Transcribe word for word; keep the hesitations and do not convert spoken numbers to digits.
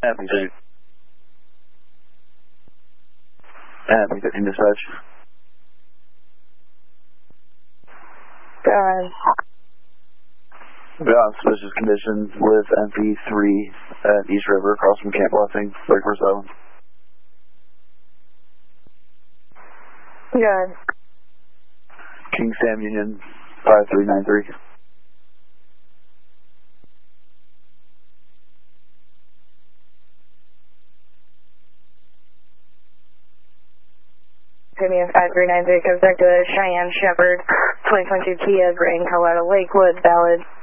Happy to. Happy to dispatch. Go ahead. We got suspicious conditions with M P three at East River across from Camp Blessing, thirty-four seven. Go ahead. King Sam Union, five three nine three. Premium five three nine three, comes back to Cheyenne Shepherd, twenty twenty-two Kia, Grand Colorado Lakewood, valid.